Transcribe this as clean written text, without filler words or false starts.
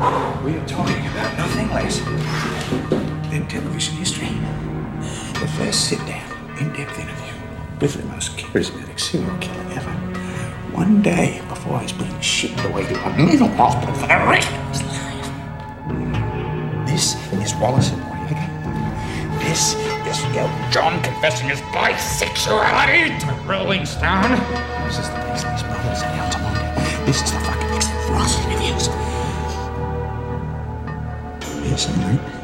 We are talking about nothing less than television history. The first sit-down, in-depth interview with the most charismatic serial killer ever. One day before he's being shipped away to a mental hospital for the rest of his life. This is Wallace and Noriega. This is Elton John confessing his bisexuality to Rolling Stone. This is the Paisley's Brothers in Altamont. This is the fucking Ross interviews. Yes, mate.